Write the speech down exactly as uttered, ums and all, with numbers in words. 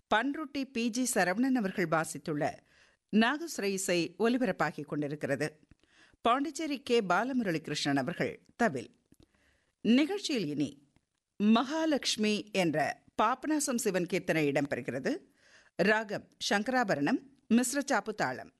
Panruti P G Saravanan அவர்கள் வாசித்துள்ள நாகஸ்வர இசை ஒலிபரப்பாகிக் கொண்டிருக்கிறது. பாண்டிச்சேரி கே பாலமுரளி கிருஷ்ணன் அவர்கள் தவில். நிகழ்ச்சியில் இனி மகாலட்சுமி என்ற பாபநாசம் சிவன் கீர்த்தனை இடம்பெறுகிறது. ராகம் சங்கராபரணம், மிஸ்ர சாப்பு தாளம்.